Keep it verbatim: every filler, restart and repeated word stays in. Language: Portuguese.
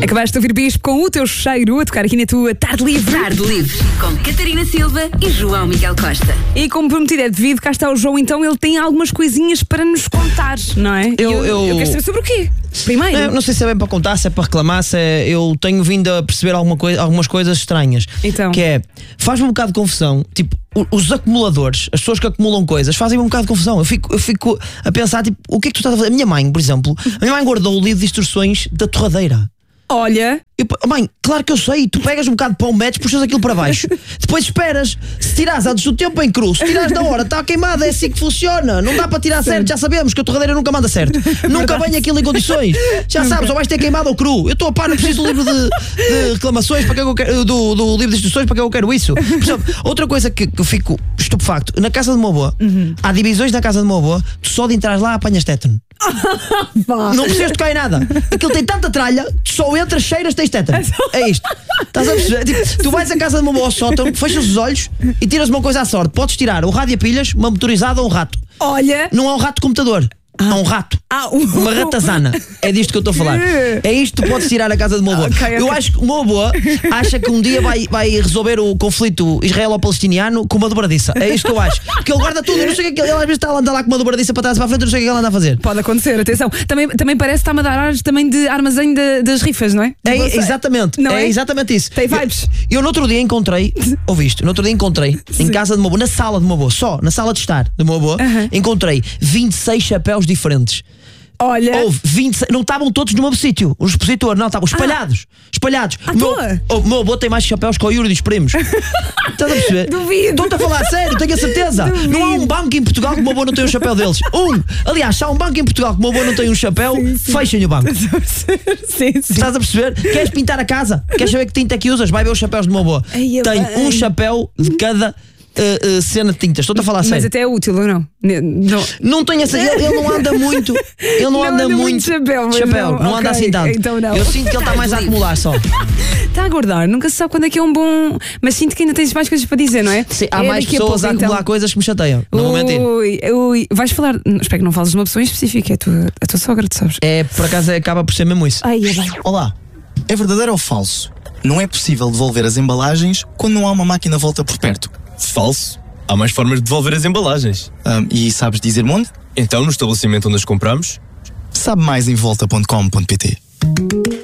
Acabaste de ouvir Bispo com o teu cheiro a tocar aqui na tua Tarde Livre. Tarde Livre, com Catarina Silva e João Miguel Costa. E como prometido é devido, cá está o João, então ele tem algumas coisinhas para nos contar, não é? Eu- eu, eu- eu quero saber sobre o quê? Primeiro. Não, não sei se é bem para contar, se é para reclamar, se é, eu tenho vindo a perceber alguma coisa, algumas coisas estranhas. Então. Que é, faz-me um bocado de confusão, tipo, o- os acumuladores, as pessoas que acumulam coisas, fazem-me um bocado de confusão. Eu fico, eu fico a pensar, tipo, o que é que tu estás a fazer? A minha mãe, por exemplo, a minha mãe guardou o livro de instruções da torradeira. Olha, Eu, mãe, claro que eu sei, tu pegas um bocado de pão, metes, puxas aquilo para baixo, depois esperas, se tirares antes do tempo em cru, se tirares da hora, está queimada, é assim que funciona, não dá para tirar certo, já sabemos que a torradeira nunca manda certo, nunca vem aquilo em condições, já sabes, ou vais ter queimado ou cru. Eu estou a par, não preciso do livro de, de reclamações, para que é que eu quero, do, do livro de instruções, para que é que eu quero isso. Por exemplo, outra coisa que, que eu fico estupefacto, na casa de uma avó, há divisões na casa de uma avó, tu só de entrar lá apanhas tétano. Não precisas tocar em nada. Aquilo tem tanta tralha, tu só entras, cheiras, tens tétano. É isto. Estás a perceber? Tipo, tu vais à casa de uma boa ao sótão, fechas os olhos e tiras uma coisa à sorte. Podes tirar o rádio a pilhas, uma motorizada ou um rato. olha. Não há um rato de computador. Há um rato. Ah, um- Uma ratazana. É disto que eu estou a falar. É isto que tu podes tirar a casa de uma boa. Ok, ok. Eu acho que uma boa acha que um dia vai, vai resolver o conflito israelo-palestiniano com uma dobradiça. É isto que eu acho. Porque ele guarda tudo. Eu não sei o que é que ele, ele às vezes está a andar lá com uma dobradiça para trás e para a frente. Eu não sei o que é que ele anda a fazer. Pode acontecer, atenção. Também, também parece que está-me a dar ares também de armazém de- das rifas, não é? É, Não sei. exatamente, Não é, é? exatamente isso. Tem vibes. Eu, eu no outro dia encontrei, ouviste, no outro dia encontrei em casa de uma boa, na sala de uma boa, só na sala de estar de uma boa, Aham. encontrei vinte e seis chapéus diferentes. Olha. Houve vinte e seis, não estavam todos no mesmo sítio, o expositor, não, estavam espalhados. Espalhados. À o meu, toa? o meu avô tem mais chapéus que o Yuri dos primos. Estás a perceber? Duvido. Estou-te a falar sério, tenho a certeza. Duvido. Não há um banco em Portugal que o meu avô não tem um chapéu deles. Um. Aliás, se há um banco em Portugal que o meu avô não tem um chapéu, fechem o banco. Sim, sim. Estás a perceber? Queres pintar a casa? Queres saber que tinta é que usas? Vai ver os chapéus de uma boa. Ai, Tem bem. um chapéu de cada uh, uh, cena de tintas. Estou-te a falar Mas sério. até é útil ou não? Ne- não. Não tenho essa. Ele, ele não anda muito. Ele não, Não anda, anda muito muito. de chapéu, mas chapéu. não. Não anda Ok, assim tanto. então não. Eu sinto que ele está mais a acumular só. Está a guardar, nunca se sabe quando é que é um bom. Mas sinto que ainda tens mais coisas para dizer, não é? Sim, há É mais daqui pessoas a, pouco, acumular então. coisas que me chateiam. Não vou mentir. Ui, ui. Vais falar. Espero que não fales de uma pessoa em específico, é a tua, a tua sogra, tu sabes? É, por acaso acaba por ser mesmo isso. Ai, é bem. Olá, é verdadeiro ou falso? Não é possível devolver as embalagens quando não há uma máquina volta por perto. Falso. Há mais formas de devolver as embalagens. Ahm, e sabes dizer-me onde? Então, no estabelecimento onde as compramos, Sabe mais em volta ponto com ponto pt.